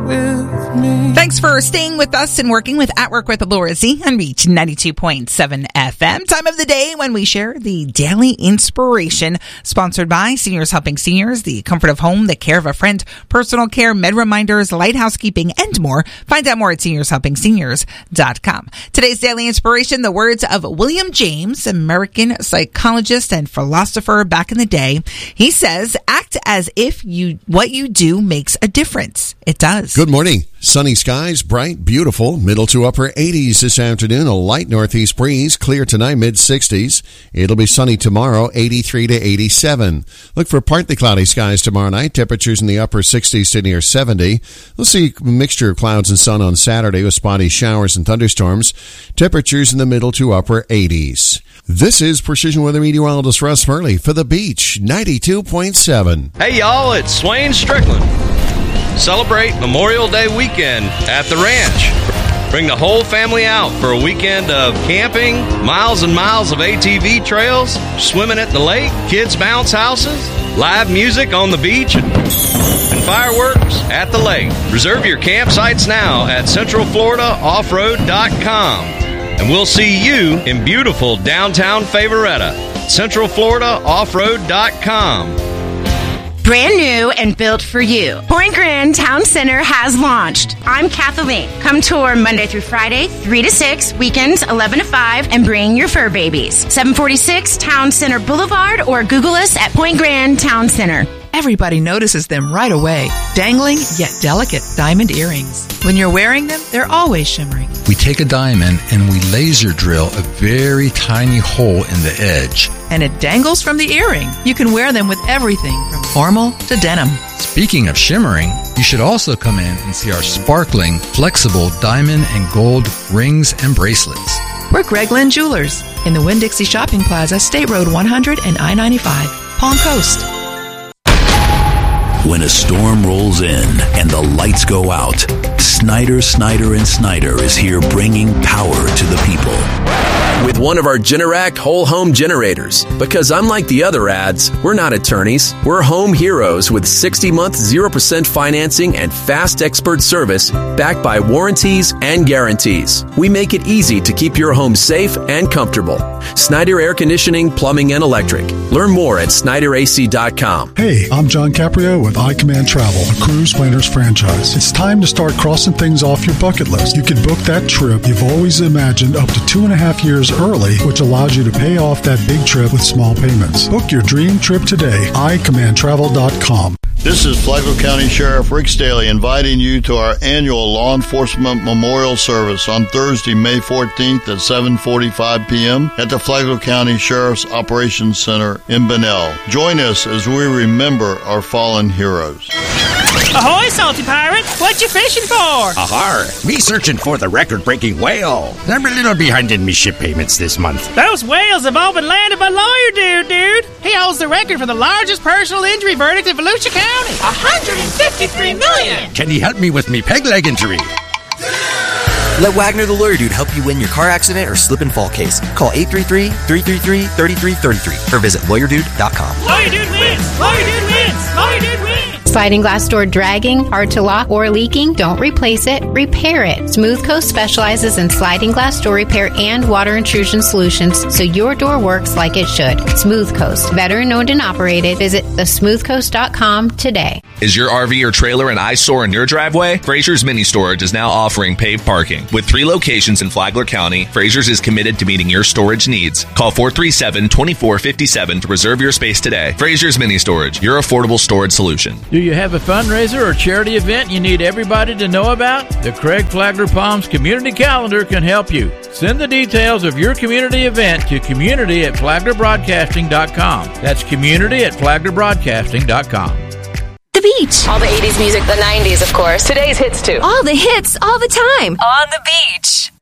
with me. Thanks for staying with us and working with At Work with Laura Z on Reach 92.7 FM. Time of the day when we share the daily inspiration, sponsored by Seniors Helping Seniors, the comfort of home, the care of a friend, personal care, med reminders, light housekeeping, and more. Find out more at seniorshelpingseniors.com. Today's daily inspiration, the words of William James, American psychologist and philosopher back in the day. He says, act as if what you do makes a difference. It does. Good morning. Sunny skies, bright, beautiful, middle to upper 80s this afternoon, a light northeast breeze, clear tonight, mid-60s. It'll be sunny tomorrow, 83 to 87. Look for partly cloudy skies tomorrow night, temperatures in the upper 60s to near 70. We'll see a mixture of clouds and sun on Saturday with spotty showers and thunderstorms, temperatures in the middle to upper 80s. This is Precision Weather Meteorologist Russ Murley for The Beach, 92.7. Hey, y'all, it's Swain Strickland. Celebrate Memorial Day weekend at the ranch. Bring the whole family out for a weekend of camping, miles and miles of ATV trails, swimming at the lake, kids' bounce houses, live music on the beach, and fireworks at the lake. Reserve your campsites now at CentralFloridaOffroad.com. And we'll see you in beautiful downtown Favoretta. CentralFloridaOffroad.com. Brand new and built for you. Point Grand Town Center has launched. I'm Kathleen. Come tour Monday through Friday, 3 to 6, weekends 11 to 5, and bring your fur babies. 746 Town Center Boulevard, or Google us at Point Grand Town Center. Everybody notices them right away. Dangling yet delicate diamond earrings. When you're wearing them, they're always shimmering. We take a diamond and we laser drill a very tiny hole in the edge. And it dangles from the earring. You can wear them with everything from formal to denim. Speaking of shimmering, you should also come in and see our sparkling, flexible diamond and gold rings and bracelets. We're Greg Lynn Jewelers in the Winn-Dixie Shopping Plaza, State Road 100 and I-95, Palm Coast. When a storm rolls in and the lights go out, Snyder is here bringing power to the people. With one of our Generac whole home generators. Because unlike the other ads, we're not attorneys. We're home heroes with 60-month 0% financing and fast expert service backed by warranties and guarantees. We make it easy to keep your home safe and comfortable. Snyder Air Conditioning, Plumbing, and Electric. Learn more at SnyderAC.com. Hey, I'm John Caprio with iCommand Travel, a cruise planners franchise. It's time to start crossing things off your bucket list. You can book that trip you've always imagined up to 2.5 years early, which allows you to pay off that big trip with small payments. Book your dream trip today. iCommandTravel.com. This is Flagler County Sheriff Rick Staley inviting you to our annual Law Enforcement Memorial Service on Thursday, May 14th at 7:45 p.m. at the Flagler County Sheriff's Operations Center in Bunnell. Join us as we remember our fallen heroes. Ahoy, salty pirate! What you fishing for? Ahar! Me searching for the record-breaking whale. I'm a little behind in me ship payments this month. Those whales have all been landed by lawyer dude. He holds the record for the largest personal injury verdict in Volusia County. $153 million! Can you help me with me peg leg injury? Let Wagner the Lawyer Dude help you win your car accident or slip and fall case. Call 833-333-3333 or visit lawyerdude.com. Lawyer Dude wins! Lawyer Dude wins! Lawyer Dude wins! Sliding glass door dragging, hard to lock, or leaking? Don't replace it, repair it. Smooth Coast specializes in sliding glass door repair and water intrusion solutions, so your door works like it should. Smooth Coast, veteran owned and operated. Visit thesmoothcoast.com today. Is your RV or trailer an eyesore in your driveway? Fraser's Mini Storage is now offering paved parking. With 3 locations in Flagler County, Fraser's is committed to meeting your storage needs. Call 437-2457 to reserve your space today. Fraser's Mini Storage, your affordable storage solution. Do you have a fundraiser or charity event you need everybody to know about? The Craig Flagler Palms Community Calendar can help you. Send the details of your community event to community@flaglerbroadcasting.com. That's community@flaglerbroadcasting.com. The beach. All the 80s music, the 90s, of course. Today's hits, too. All the hits, all the time. On the beach.